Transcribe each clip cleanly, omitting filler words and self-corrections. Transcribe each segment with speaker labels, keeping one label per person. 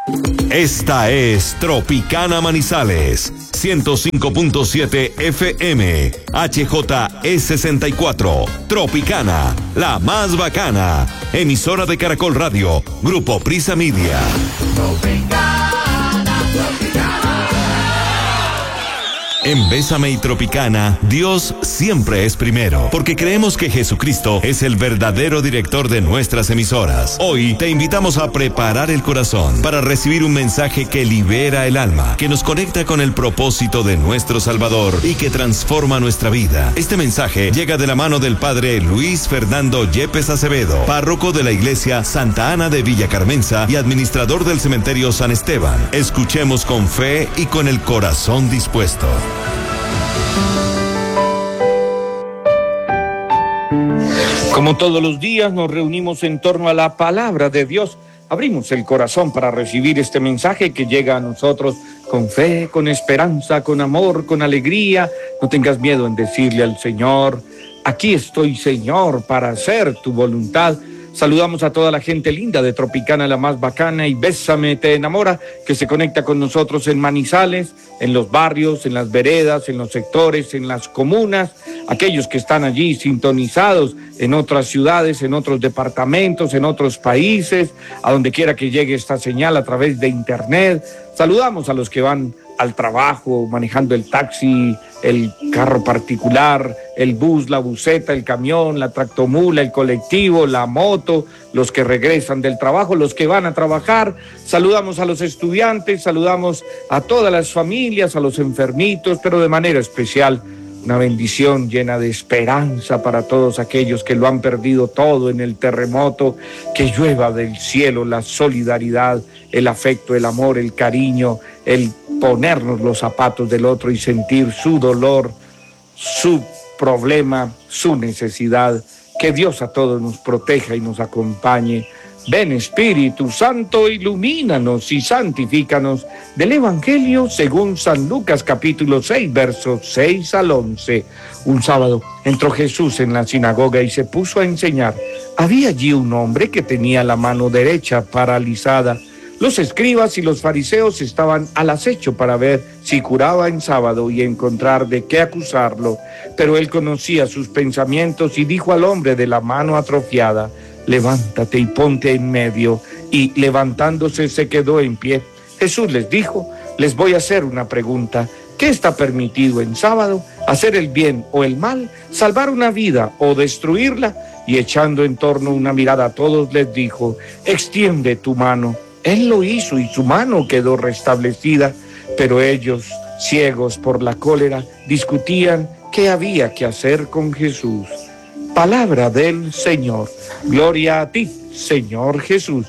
Speaker 1: Esta es Tropicana Manizales, 105.7 FM, HJE64, Tropicana, la más bacana, emisora de Caracol Radio, Grupo Prisa Media. En Bésame y Tropicana, Dios siempre es primero, porque creemos que Jesucristo es el verdadero director de nuestras emisoras. Hoy te invitamos a preparar el corazón para recibir un mensaje que libera el alma, que nos conecta con el propósito de nuestro Salvador y que transforma nuestra vida. Este mensaje llega de la mano del Padre Luis Fernando Yepes Acevedo, párroco de la Iglesia Santa Ana de Villa Carmenza y administrador del Cementerio San Esteban. Escuchemos con fe y con el corazón dispuesto.
Speaker 2: Como todos los días nos reunimos en torno a la palabra de Dios. Abrimos el corazón para recibir este mensaje que llega a nosotros con fe, con esperanza, con amor, con alegría. No tengas miedo en decirle al Señor: aquí estoy, Señor, para hacer tu voluntad. Saludamos a toda la gente linda de Tropicana, la más bacana, y Bésame te enamora, que se conecta con nosotros en Manizales, en los barrios, en las veredas, en los sectores, en las comunas, aquellos que están allí sintonizados en otras ciudades, en otros departamentos, en otros países, a donde quiera que llegue esta señal a través de internet. Saludamos a los que van al trabajo, manejando el taxi, el carro particular, el bus, la buseta, el camión, la tractomula, el colectivo, la moto, los que regresan del trabajo, los que van a trabajar. Saludamos a los estudiantes, saludamos a todas las familias, a los enfermitos, pero de manera especial una bendición llena de esperanza para todos aquellos que lo han perdido todo en el terremoto. Que llueva del cielo la solidaridad, el afecto, el amor, el cariño, el ponernos los zapatos del otro y sentir su dolor, su problema, su necesidad. Que Dios a todos nos proteja y nos acompañe. Ven, Espíritu Santo, ilumínanos y santifícanos. Del Evangelio según San Lucas, capítulo 6, versos 6 al 11. Un sábado entró Jesús en la sinagoga y se puso a enseñar. Había allí un hombre que tenía la mano derecha paralizada. Los escribas y los fariseos estaban al acecho para ver si curaba en sábado y encontrar de qué acusarlo. Pero él conocía sus pensamientos y dijo al hombre de la mano atrofiada: levántate y ponte en medio. Y levantándose se quedó en pie. Jesús les dijo: les voy a hacer una pregunta. ¿Qué está permitido en sábado? ¿Hacer el bien o el mal? ¿Salvar una vida o destruirla? Y echando en torno una mirada a todos les dijo: extiende tu mano. Él lo hizo y su mano quedó restablecida. Pero ellos, ciegos por la cólera, discutían qué había que hacer con Jesús. Palabra del Señor. Gloria a ti, Señor Jesús.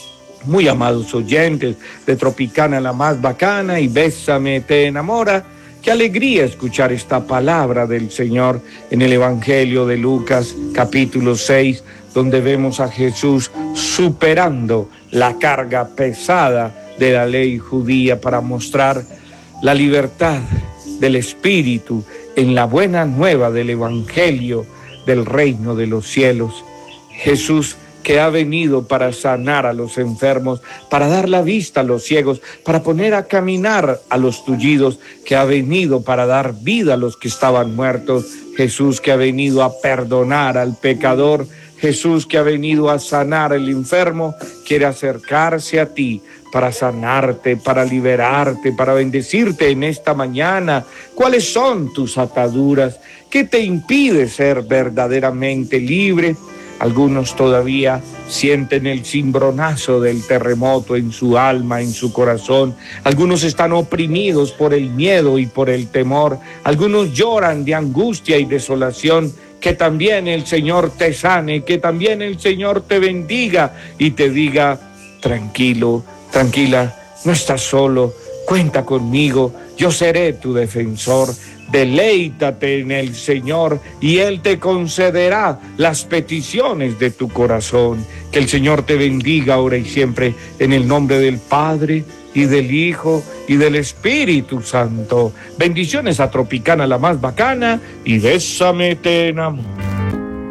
Speaker 2: Muy amados oyentes de Tropicana, la más bacana, y Bésame te enamora. Qué alegría escuchar esta palabra del Señor en el Evangelio de Lucas, capítulo 6, donde vemos a Jesús superando la carga pesada de la ley judía para mostrar la libertad del Espíritu en la buena nueva del Evangelio del reino de los cielos. Jesús, que ha venido para sanar a los enfermos, para dar la vista a los ciegos, para poner a caminar a los tullidos, que ha venido para dar vida a los que estaban muertos. Jesús, que ha venido a perdonar al pecador. Jesús, que ha venido a sanar al enfermo, quiere acercarse a ti para sanarte, para liberarte, para bendecirte en esta mañana. ¿Cuáles son tus ataduras? ¿Qué te impide ser verdaderamente libre? Algunos todavía sienten el cimbronazo del terremoto en su alma, en su corazón. Algunos están oprimidos por el miedo y por el temor. Algunos lloran de angustia y desolación. Que también el Señor te sane, que también el Señor te bendiga y te diga: tranquilo, tranquila, no estás solo, cuenta conmigo, yo seré tu defensor. Deleítate en el Señor y Él te concederá las peticiones de tu corazón. Que el Señor te bendiga ahora y siempre, en el nombre del Padre y del Hijo y del Espíritu Santo. Bendiciones a Tropicana, la más bacana, y Bésame te enamora.